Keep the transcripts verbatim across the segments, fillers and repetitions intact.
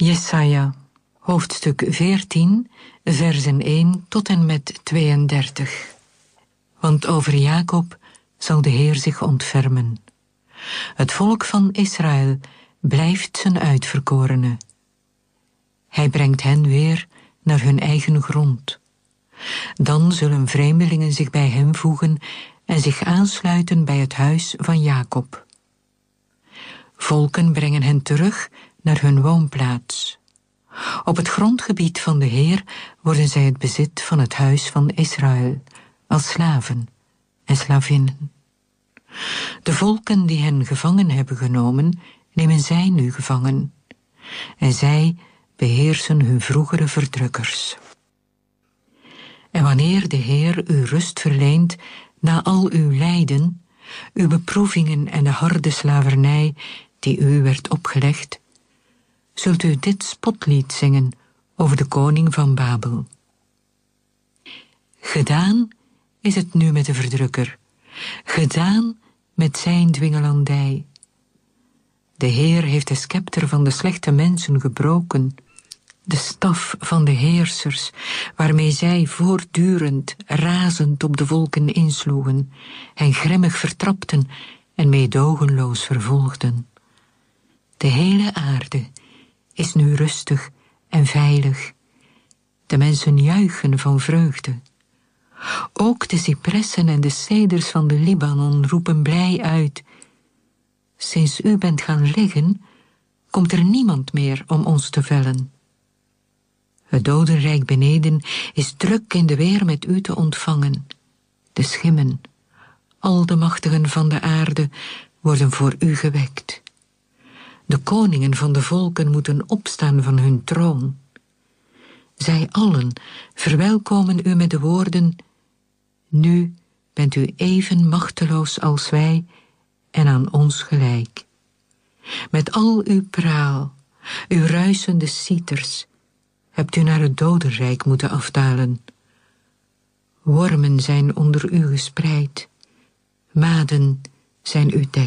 Jesaja, hoofdstuk veertien, versen één tot en met tweeëndertig. Want over Jacob zal de Heer zich ontfermen. Het volk van Israël blijft zijn uitverkorene. Hij brengt hen weer naar hun eigen grond. Dan zullen vreemdelingen zich bij hem voegen en zich aansluiten bij het huis van Jacob. Volken brengen hen terug naar hun woonplaats. Op het grondgebied van de Heer worden zij het bezit van het huis van Israël, als slaven en slavinnen. De volken die hen gevangen hebben genomen, nemen zij nu gevangen. En zij beheersen hun vroegere verdrukkers. En wanneer de Heer u rust verleent na al uw lijden, uw beproevingen en de harde slavernij die u werd opgelegd, zult u dit spotlied zingen over de koning van Babel. Gedaan is het nu met de verdrukker, gedaan met zijn dwingelandij. De Heer heeft de scepter van de slechte mensen gebroken, de staf van de heersers, waarmee zij voortdurend, razend op de volken insloegen, hen grimmig vertrapten en meedogenloos vervolgden. De hele aarde is nu rustig en veilig. De mensen juichen van vreugde. Ook de cipressen en de ceders van de Libanon roepen blij uit. Sinds u bent gaan liggen, komt er niemand meer om ons te vellen. Het dodenrijk beneden is druk in de weer met u te ontvangen. De schimmen, al de machtigen van de aarde, worden voor u gewekt. De koningen van de volken moeten opstaan van hun troon. Zij allen verwelkomen u met de woorden: nu bent u even machteloos als wij en aan ons gelijk. Met al uw praal, uw ruisende citers, hebt u naar het dodenrijk moeten afdalen. Wormen zijn onder u gespreid, maden zijn uw dek.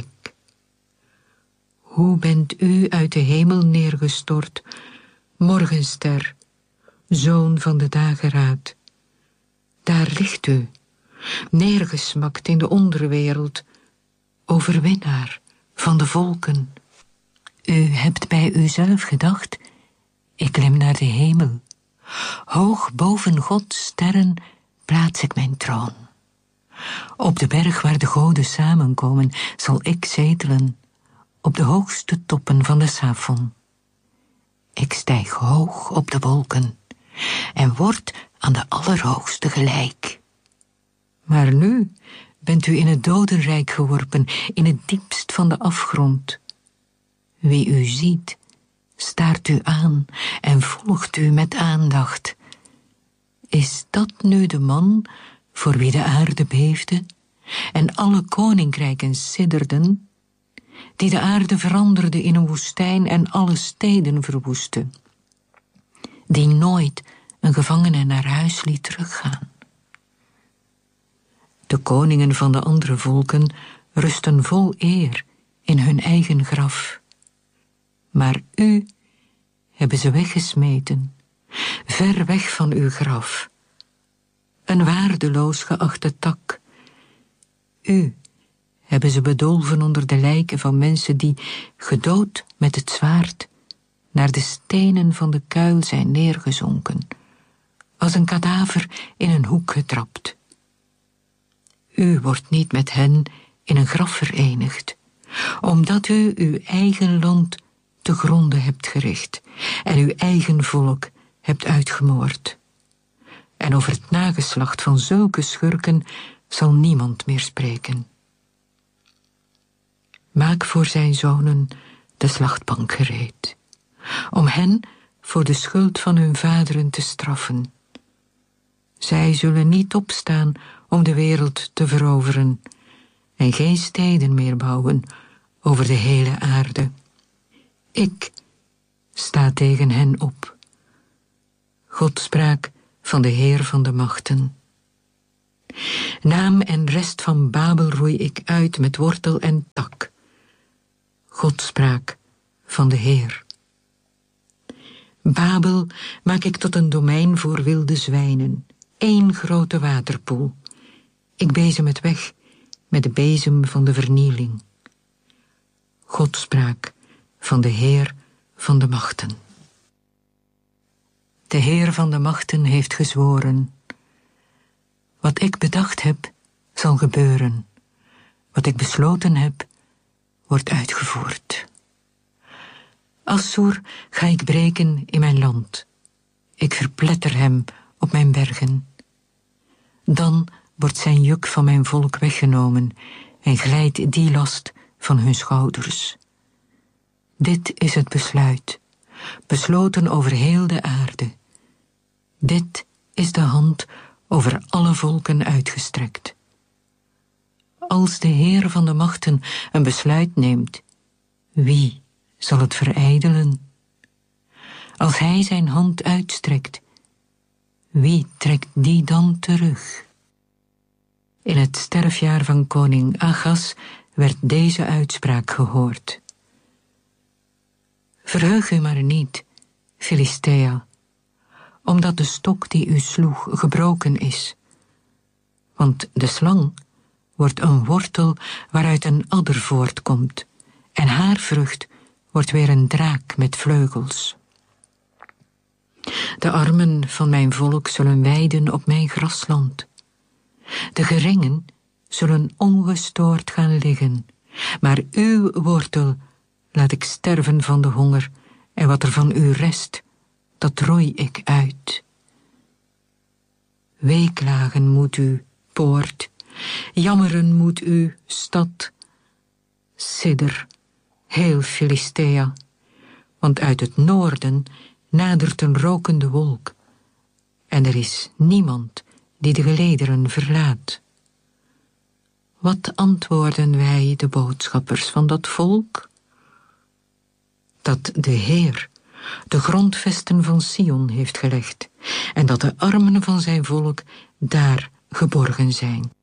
Hoe bent u uit de hemel neergestort, morgenster, zoon van de dageraad? Daar ligt u, neergesmakt in de onderwereld, overwinnaar van de volken. U hebt bij uzelf gedacht: ik klim naar de hemel. Hoog boven Gods sterren plaats ik mijn troon. Op de berg waar de goden samenkomen, zal ik zetelen, op de hoogste toppen van de Safon. Ik stijg hoog op de wolken en word aan de Allerhoogste gelijk. Maar nu bent u in het dodenrijk geworpen, in het diepst van de afgrond. Wie u ziet, staart u aan en volgt u met aandacht. Is dat nu de man voor wie de aarde beefde en alle koninkrijken sidderden, die de aarde veranderde in een woestijn en alle steden verwoestte, die nooit een gevangene naar huis liet teruggaan? De koningen van de andere volken rusten vol eer in hun eigen graf. Maar u hebben ze weggesmeten, ver weg van uw graf. Een waardeloos geachte tak. U hebben ze bedolven onder de lijken van mensen die, gedood met het zwaard, naar de stenen van de kuil zijn neergezonken, als een kadaver in een hoek getrapt. U wordt niet met hen in een graf verenigd, omdat u uw eigen land te gronde hebt gericht en uw eigen volk hebt uitgemoord. En over het nageslacht van zulke schurken zal niemand meer spreken. Maak voor zijn zonen de slachtbank gereed, om hen voor de schuld van hun vaderen te straffen. Zij zullen niet opstaan om de wereld te veroveren en geen steden meer bouwen over de hele aarde. Ik sta tegen hen op. Godspraak van de Heer van de machten. Naam en rest van Babel roei ik uit met wortel en tak. Godspraak van de Heer. Babel maak ik tot een domein voor wilde zwijnen, één grote waterpoel. Ik bezem het weg met de bezem van de vernieling. God sprak van de Heer van de machten. De Heer van de machten heeft gezworen: wat ik bedacht heb, zal gebeuren. Wat ik besloten heb, wordt uitgevoerd. Assur ga ik breken in mijn land. Ik verpletter hem op mijn bergen. Dan wordt zijn juk van mijn volk weggenomen en glijdt die last van hun schouders. Dit is het besluit, besloten over heel de aarde. Dit is de hand over alle volken uitgestrekt. Als de Heer van de machten een besluit neemt, wie zal het verijdelen? Als hij zijn hand uitstrekt, wie trekt die dan terug? In het sterfjaar van koning Achaz werd deze uitspraak gehoord: verheug u maar niet, Filistea, omdat de stok die u sloeg gebroken is. Want de slang wordt een wortel waaruit een adder voortkomt, en haar vrucht wordt weer een draak met vleugels. De armen van mijn volk zullen weiden op mijn grasland. De geringen zullen ongestoord gaan liggen, maar uw wortel laat ik sterven van de honger, en wat er van u rest, dat roei ik uit. Weeklagen moet u, poort, jammeren moet u, stad. Sidder, heel Filistea, want uit het noorden nadert een rokende wolk, en er is niemand die de gelederen verlaat. Wat antwoorden wij de boodschappers van dat volk? Dat de Heer de grondvesten van Sion heeft gelegd, en dat de armen van zijn volk daar geborgen zijn.